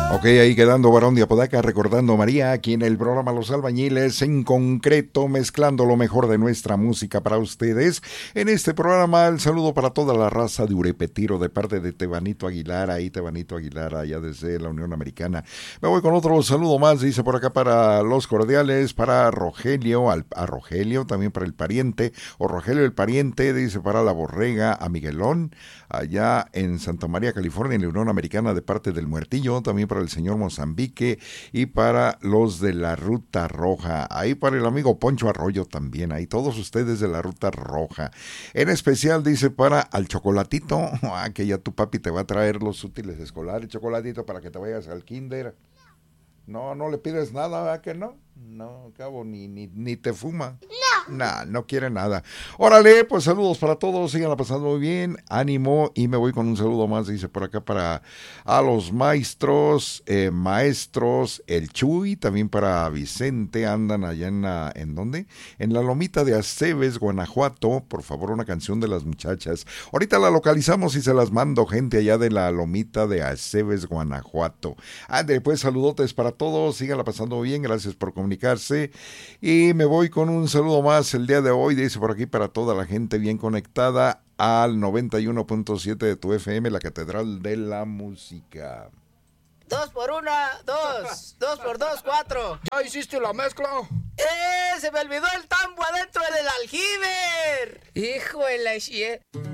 Ok, ahí quedando Barón de Apodaca, recordando a María, aquí en el programa Los Albañiles, en concreto, mezclando lo mejor de nuestra música para ustedes. En este programa, el saludo para toda la raza de Urepetiro, de parte de Tebanito Aguilar, allá desde la Unión Americana. Me voy con otro saludo más, dice por acá, para los cordiales, para Rogelio, a Rogelio, también para el pariente, o Rogelio el pariente, dice para la Borrega, a Miguelón, allá en Santa María, California, en la Unión Americana, de parte del Muertillo, también para el señor Mozambique y para los de la Ruta Roja, ahí para el amigo Poncho Arroyo también, ahí todos ustedes de la Ruta Roja. En especial dice para al Chocolatito, que ya tu papi te va a traer los útiles escolares, Chocolatito, para que te vayas al kinder. No le pides nada, ¿verdad que no? No, cabo, ni te fuma. No quiere nada. Órale, pues saludos para todos, sigan pasando muy bien, ánimo, y me voy con un saludo más, dice por acá, para a los maestros, el Chuy, también para Vicente, andan allá ¿en dónde? En la Lomita de Aceves, Guanajuato, por favor, una canción de las muchachas. Ahorita la localizamos y se las mando, gente allá de la Lomita de Aceves, Guanajuato. Ande, pues saludotes para todos, síganla pasando bien, gracias por comunicarse, y me voy con un saludo más el día de hoy, dice por aquí, para toda la gente bien conectada al 91.7 de tu FM, la Catedral de la Música. 2 por 1, 2 por 2, 4. ¿Ya hiciste la mezcla? Se me olvidó el tambo adentro del aljiber. Hijo de la